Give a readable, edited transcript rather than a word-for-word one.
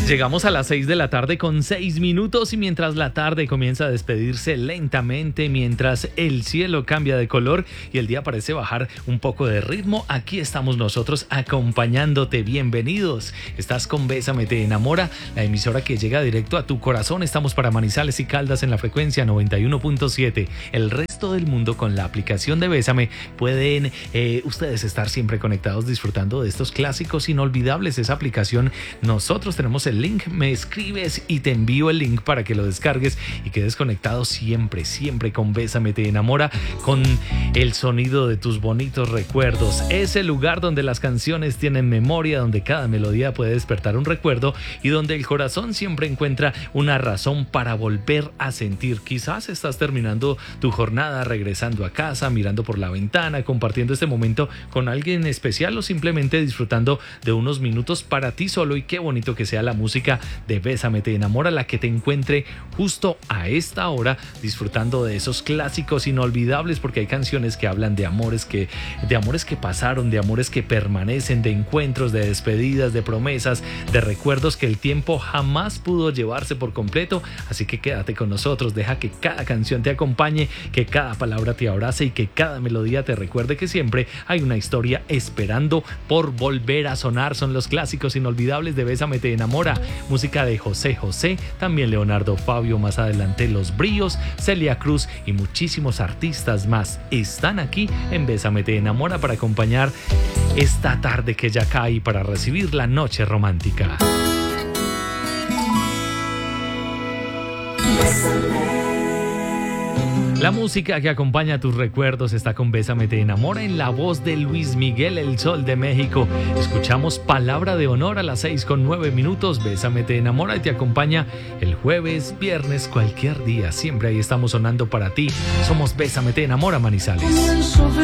Llegamos a las 6 de la tarde con 6 minutos y mientras la tarde comienza a despedirse lentamente, mientras el cielo cambia de color y el día parece bajar un poco de ritmo, aquí estamos nosotros acompañándote. Bienvenidos. Estás con Bésame Te Enamora, la emisora que llega directo a tu corazón. Estamos para Manizales y Caldas en la frecuencia 91.7. El resto del mundo con la aplicación de Bésame pueden ustedes estar siempre conectados disfrutando de estos clásicos inolvidables. Esa aplicación, nosotros tenemos el link, me escribes y te envío el link para que lo descargues y quedes conectado siempre con Bésame Te Enamora, con el sonido de tus bonitos recuerdos. Es el lugar donde las canciones tienen memoria, donde cada melodía puede despertar un recuerdo y donde el corazón siempre encuentra una razón para volver a sentir. Quizás estás terminando tu jornada, regresando a casa, mirando por la ventana, compartiendo este momento con alguien especial o simplemente disfrutando de unos minutos para ti solo. Y qué bonito que sea la música de Bésame Te Enamora la que te encuentre justo a esta hora disfrutando de esos clásicos inolvidables, porque hay canciones que hablan de amores que pasaron, de amores que permanecen, de encuentros, de despedidas, de promesas, de recuerdos que el tiempo jamás pudo llevarse por completo. Así que quédate con nosotros, deja que cada canción te acompañe, que cada palabra te abrace y que cada melodía te recuerde que siempre hay una historia esperando por volver a sonar. Son los clásicos inolvidables de Bésame Te Enamora, música de José José, también Leonardo Fabio, más adelante Los Bríos, Celia Cruz y muchísimos artistas más están aquí en Bésame Te Enamora para acompañar esta tarde que ya cae y para recibir la noche romántica. La música que acompaña tus recuerdos está con Bésame Te Enamora en la voz de Luis Miguel, el Sol de México. Escuchamos Palabra de Honor a las 6:09. Bésame Te Enamora y te acompaña el jueves, viernes, cualquier día. Siempre ahí estamos sonando para ti. Somos Bésame Te Enamora, Manizales.